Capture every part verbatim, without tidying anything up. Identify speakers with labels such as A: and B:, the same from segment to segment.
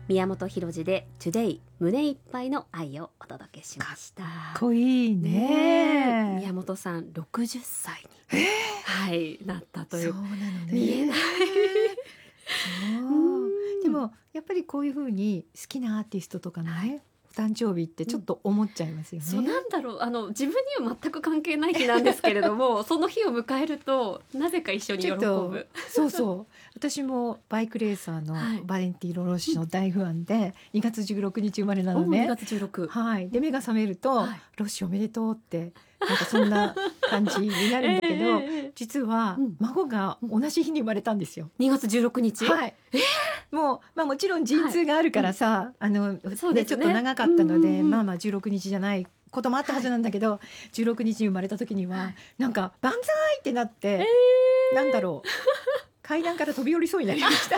A: 宮本浩次で Today 胸いっぱいの愛をお届けしました。
B: かっこいいね。
A: 宮本さんろくじゅっさいに、
B: えー、
A: はい、なったという。
B: そうなのね。
A: 見えない
B: そうでもやっぱりこういう風に好きなアーティストとかのね、はい、お誕生日ってちょっと思っちゃいますよね。
A: そうなんだろう、あの自分には全く関係ない日なんですけれどもその日を迎えるとなぜか一緒に喜ぶ。
B: そうそう私もバイクレーサーのバレンティーノ・ロッシの大ファンで、はい、にがつじゅうろくにち生まれなのね。
A: にがつじゅうろく、
B: はい、で目が覚めると、はい、ロッシおめでとうってなんかそんな感じになるんだけど、えー、実は孫が同じ日に生まれたんですよ。
A: にがつじゅうろくにち、
B: はい、えー、もう、まあ、もちろん陣痛があるからさ、はい、あの
A: そうですね、
B: ちょっと長かったので、まあまあじゅうろくにちじゃないこともあったはずなんだけど、はい、じゅうろくにちに生まれた時には、はい、なんか万歳ってなって、えー、なんだろう階段から飛び降りそうになりました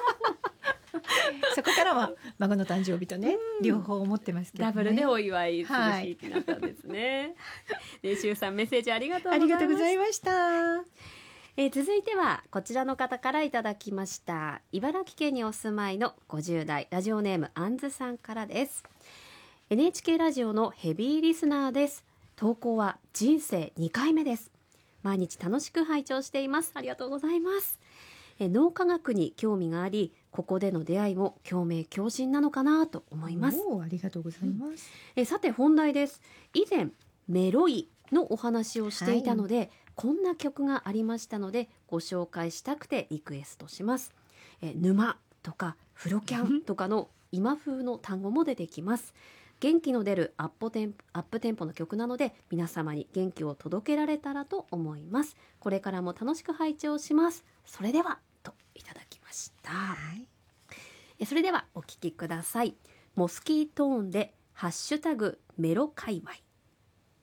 B: そこからは孫の誕生日とね、うん、両方思ってますけどね。
A: ダブルでお祝いする日になったんですね。ね、しゅうさんメッセージありがとうございました。
B: ありがとうございました。
A: えー、続いてはこちらの方からいただきました。茨城県にお住まいのごじゅうだいラジオネームあんずさんからです。 エヌエイチケー ラジオのヘビーリスナーです。投稿は人生にかいめです。毎日楽しく拝聴しています。ありがとうございます。え脳科学に興味があり、ここでの出会いも共鳴共振なのかなと思います。
B: おー、ありがとうございます。
A: えさて本題です。以前メロイのお話をしていたので、はい、こんな曲がありましたのでご紹介したくてリクエストします。え沼とかフロキャンとかの今風の単語も出てきます。元気の出るアップテンポ、アップテンポの曲なので皆様に元気を届けられたらと思います。これからも楽しく拝聴します。それではといただきました。はい、えそれではお聞きください。モスキートーンでハッシュタグメロ界隈。